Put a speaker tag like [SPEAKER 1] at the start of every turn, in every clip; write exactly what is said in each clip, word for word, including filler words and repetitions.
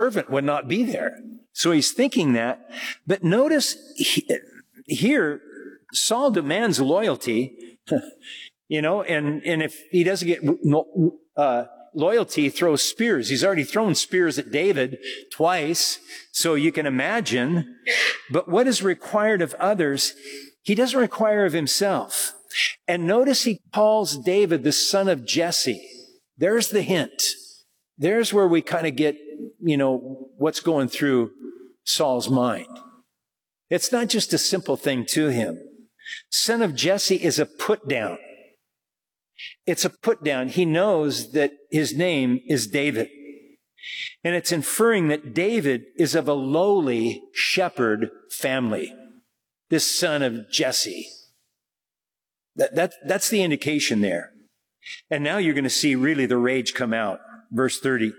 [SPEAKER 1] servant would not be there. So he's thinking that. But notice he, here, Saul demands loyalty, you know, and, and if he doesn't get uh, loyalty, he throws spears. He's already thrown spears at David twice, so you can imagine. But what is required of others, he doesn't require of himself. And notice he calls David the son of Jesse. There's the hint. There's where we kind of get, you know, what's going through Saul's mind. It's not just a simple thing to him. Son of Jesse is a put down. It's a put down. He knows that his name is David. And it's inferring that David is of a lowly shepherd family. This son of Jesse. That, that, that's the indication there. And now you're going to see really the rage come out. Verse thirty.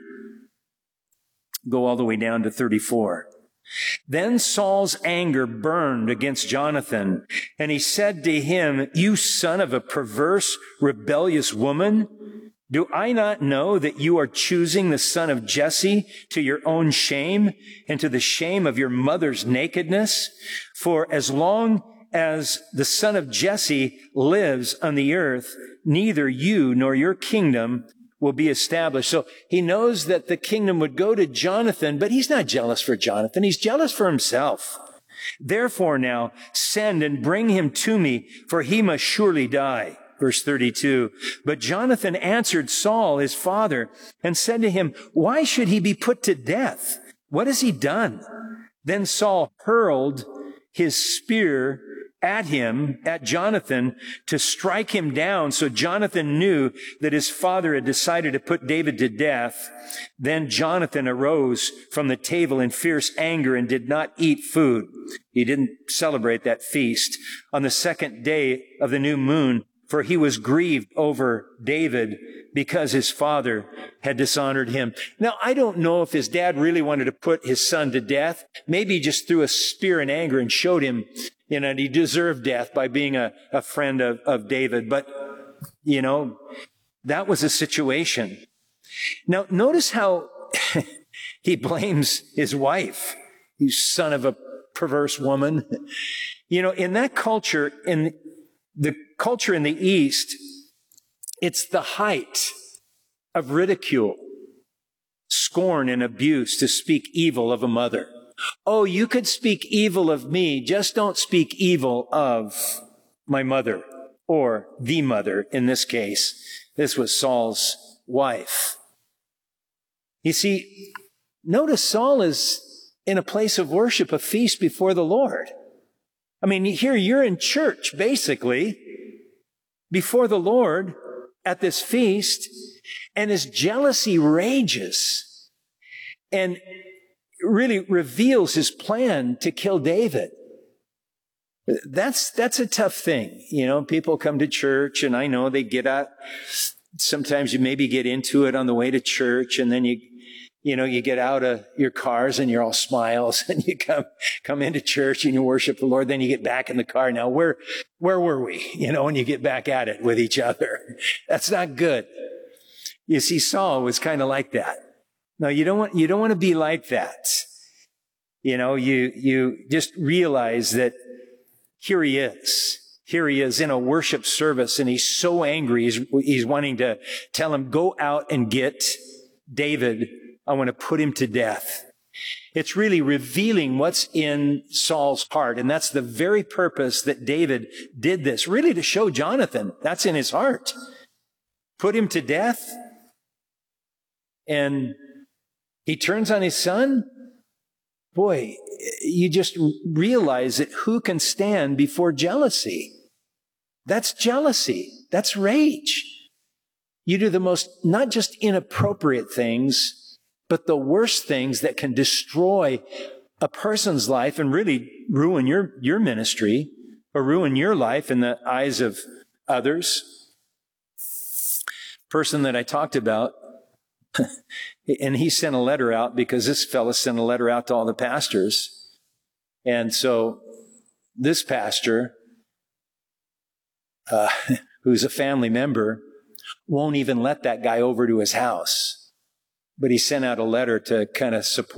[SPEAKER 1] Go all the way down to thirty-four. Then Saul's anger burned against Jonathan, and he said to him, "You son of a perverse, rebellious woman, do I not know that you are choosing the son of Jesse to your own shame and to the shame of your mother's nakedness? For as long as the son of Jesse lives on the earth, neither you nor your kingdom will be established." So he knows that the kingdom would go to Jonathan, but he's not jealous for Jonathan. He's jealous for himself. "Therefore now send and bring him to me, for he must surely die." Verse thirty-two. But Jonathan answered Saul, his father, and said to him, "Why should he be put to death? What has he done?" Then Saul hurled his spear at him, at Jonathan, to strike him down. So Jonathan knew that his father had decided to put David to death. Then Jonathan arose from the table in fierce anger and did not eat food. He didn't celebrate that feast on the second day of the new moon, for he was grieved over David because his father had dishonored him. Now, I don't know if his dad really wanted to put his son to death. Maybe he just threw a spear in anger and showed him, you know, and he deserved death by being a, a friend of, of David. But, you know, that was a situation. Now, notice how he blames his wife. "You son of a perverse woman." You know, in that culture, in the culture in the East, it's the height of ridicule, scorn, and abuse to speak evil of a mother. "Oh, you could speak evil of me, just don't speak evil of my mother," or the mother in this case. This was Saul's wife. You see, notice Saul is in a place of worship, a feast before the Lord. I mean, here you're in church, basically, before the Lord at this feast, and his jealousy rages and really reveals his plan to kill David. That's, that's a tough thing. You know, people come to church, and I know they get out. Sometimes you maybe get into it on the way to church, and then you, you know, you get out of your cars and you're all smiles, and you come, come into church and you worship the Lord. Then you get back in the car. Now, where, where were we? You know, and you get back at it with each other. That's not good. You see, Saul was kind of like that. No, you don't want, you don't want to be like that. You know, you, you just realize that here he is. Here he is in a worship service, and he's so angry. He's, he's wanting to tell him, "Go out and get David. I want to put him to death." It's really revealing what's in Saul's heart. And that's the very purpose that David did this, really to show Jonathan that's in his heart. Put him to death. And he turns on his son. Boy, you just realize that who can stand before jealousy? That's jealousy. That's rage. You do the most, not just inappropriate things, but the worst things that can destroy a person's life and really ruin your, your ministry or ruin your life in the eyes of others. Person that I talked about, and he sent a letter out because this fella sent a letter out to all the pastors. And so this pastor, uh, who's a family member, won't even let that guy over to his house. But he sent out a letter to kind of support